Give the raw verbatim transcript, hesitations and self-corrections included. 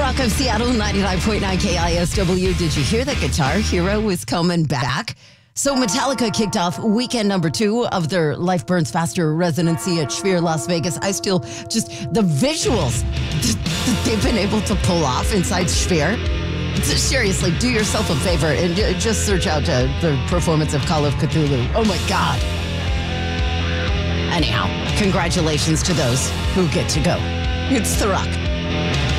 Rock of Seattle, ninety-nine point nine K I S W. Did you hear that Guitar Hero is coming back? So Metallica kicked off weekend number two of their Life Burns Faster residency at Sphere Las Vegas. I still just, the visuals that they've been able to pull off inside Sphere. Seriously, do yourself a favor and just search out uh, the performance of Call of Cthulhu. Oh my God. Anyhow, congratulations to those who get to go. It's The Rock.